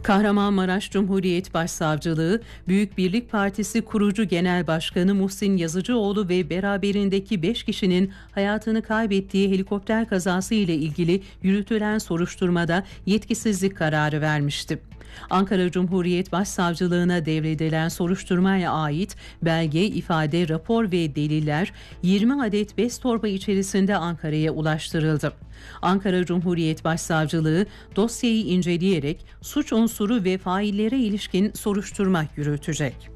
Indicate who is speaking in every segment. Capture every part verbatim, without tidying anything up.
Speaker 1: Kahramanmaraş Cumhuriyet Başsavcılığı, Büyük Birlik Partisi kurucu Genel Başkanı Muhsin Yazıcıoğlu ve beraberindeki beş kişinin hayatını kaybettiği helikopter kazası ile ilgili yürütülen soruşturmada yetkisizlik kararı vermişti. Ankara Cumhuriyet Başsavcılığına devredilen soruşturmaya ait belge, ifade, rapor ve deliller yirmi adet bez torba içerisinde Ankara'ya ulaştırıldı. Ankara Cumhuriyet Başsavcılığı dosyayı inceleyerek suç unsuru ve faillere ilişkin soruşturma yürütecek.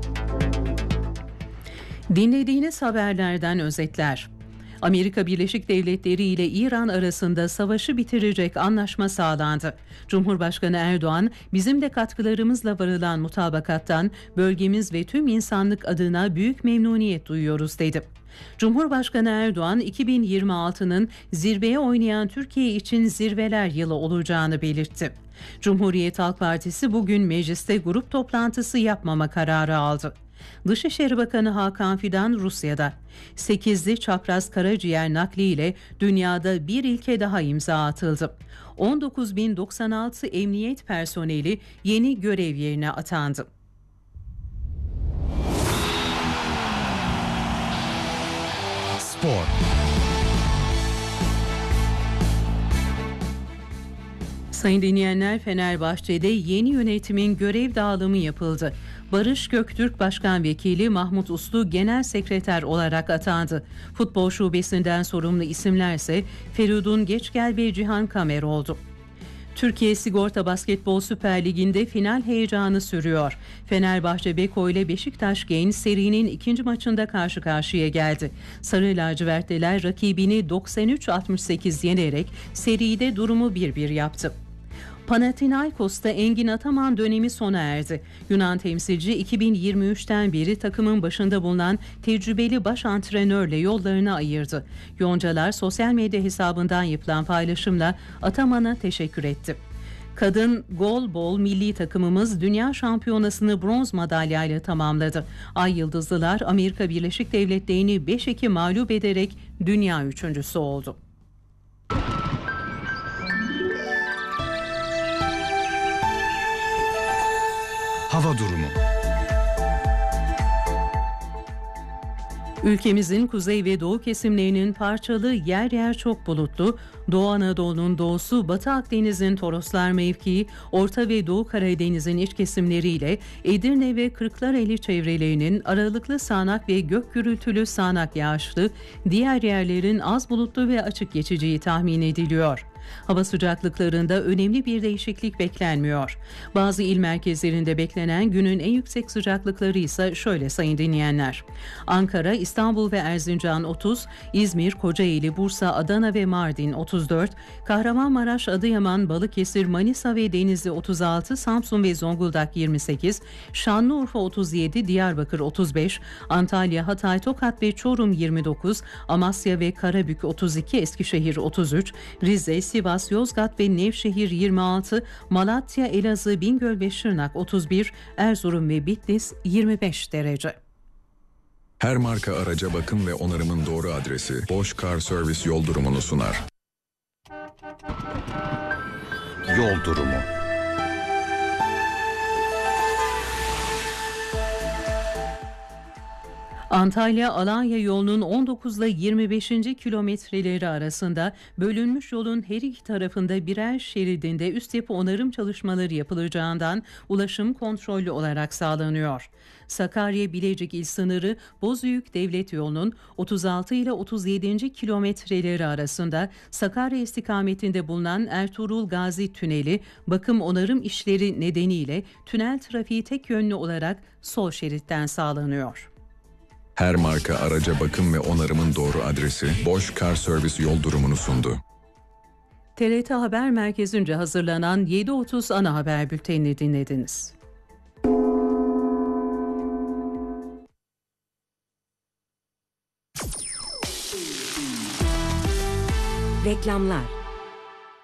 Speaker 1: Dinlediğiniz haberlerden özetler. Amerika Birleşik Devletleri ile İran arasında savaşı bitirecek anlaşma sağlandı. Cumhurbaşkanı Erdoğan, bizim de katkılarımızla varılan mutabakattan bölgemiz ve tüm insanlık adına büyük memnuniyet duyuyoruz dedi. Cumhurbaşkanı Erdoğan, iki bin yirmi altının zirveye oynayan Türkiye için zirveler yılı olacağını belirtti. Cumhuriyet Halk Partisi bugün mecliste grup toplantısı yapmama kararı aldı. Dışişleri Bakanı Hakan Fidan Rusya'da. sekizli çapraz karaciğer nakliyle dünyada bir ilke daha imza atıldı. on dokuz bin doksan altı emniyet personeli yeni görev yerine atandı.
Speaker 2: Spor.
Speaker 1: Sayın dinleyenler, Fenerbahçe'de yeni yönetimin görev dağılımı yapıldı. Barış Göktürk Başkan Vekili, Mahmut Uslu Genel Sekreter olarak atandı. Futbol şubesinden sorumlu isimlerse Feridun Geçgel ve Cihan Kamer oldu. Türkiye Sigorta Basketbol Süper Ligi'nde final heyecanı sürüyor. Fenerbahçe Beko ile Beşiktaş Genç serinin ikinci maçında karşı karşıya geldi. Sarı lacivertliler rakibini doksan üç altmış sekiz yenerek seride durumu bir bir yaptı. Panathinaikos'ta Engin Ataman dönemi sona erdi. Yunan temsilci iki bin yirmi üçten beri takımın başında bulunan tecrübeli baş antrenörle yollarını ayırdı. Yoncalar sosyal medya hesabından yapılan paylaşımla Ataman'a teşekkür etti. Kadın golbol milli takımımız dünya şampiyonasını bronz madalyayla tamamladı. Ay Yıldızlılar Amerika Birleşik Devletleri'ni beş iki mağlup ederek dünya üçüncüsü oldu.
Speaker 2: Hava durumu.
Speaker 1: Ülkemizin kuzey ve doğu kesimlerinin parçalı, yer yer çok bulutlu, Doğu Anadolu'nun doğusu, Batı Akdeniz'in Toroslar mevkii, Orta ve Doğu Karadeniz'in iç kesimleriyle Edirne ve Kırklareli çevrelerinin aralıklı sağanak ve gök gürültülü sağanak yağışlı, diğer yerlerin az bulutlu ve açık geçeceği tahmin ediliyor. Hava sıcaklıklarında önemli bir değişiklik beklenmiyor. Bazı il merkezlerinde beklenen günün en yüksek sıcaklıkları ise şöyle sayın dinleyenler. Ankara, İstanbul ve Erzincan otuz, İzmir, Kocaeli, Bursa, Adana ve Mardin otuz dört, Kahramanmaraş, Adıyaman, Balıkesir, Manisa ve Denizli otuz altı, Samsun ve Zonguldak yirmi sekiz, Şanlıurfa otuz yedi, Diyarbakır otuz beş, Antalya, Hatay, Tokat ve Çorum yirmi dokuz, Amasya ve Karabük otuz iki, Eskişehir otuz üç, Rize, Sivas, Yozgat ve Nevşehir yirmi altı, Malatya, Elazığ, Bingöl ve Şırnak otuz bir, Erzurum ve Bitlis yirmi beş derece.
Speaker 3: Her marka araca bakım ve onarımın doğru adresi Bosch Car Service yol durumunu sunar.
Speaker 2: Yol durumu.
Speaker 1: Antalya-Alanya yolunun on dokuz ile yirmi beşinci kilometreleri arasında bölünmüş yolun her iki tarafında birer şeridinde üst yapı onarım çalışmaları yapılacağından ulaşım kontrollü olarak sağlanıyor. Sakarya-Bilecik il sınırı Bozüyük Devlet Yolu'nun otuz altı ile otuz yedinci kilometreleri arasında Sakarya istikametinde bulunan Ertuğrul Gazi Tüneli bakım onarım işleri nedeniyle tünel trafiği tek yönlü olarak sol şeritten sağlanıyor.
Speaker 3: Her marka araca bakım ve onarımın doğru adresi Bosch Car Service yol durumunu sundu.
Speaker 1: T R T Haber Merkezi'nce hazırlanan yedi otuz ana haber bültenini dinlediniz.
Speaker 4: Reklamlar.